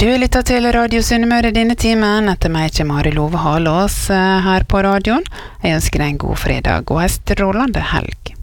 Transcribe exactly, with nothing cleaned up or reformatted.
Du lytter til Radio Sunnmøre denne timen. Etter meg ikke Mari Love Halås her på radioen. Jeg ønsker deg en god fredag og en strålende helg.